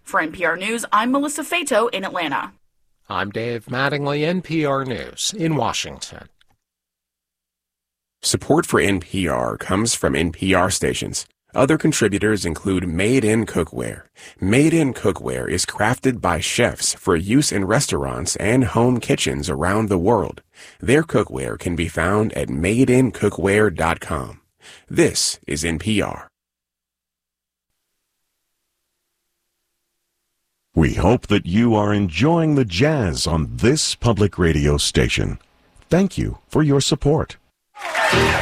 For NPR News, I'm Melissa Fato in Atlanta. I'm Dave Mattingly, NPR News in Washington. Support for NPR comes from NPR stations. Other contributors include Made in Cookware. Made in Cookware is crafted by chefs for use in restaurants and home kitchens around the world. Their cookware can be found at madeincookware.com. This is NPR. We hope that you are enjoying the jazz on this public radio station. Thank you for your support.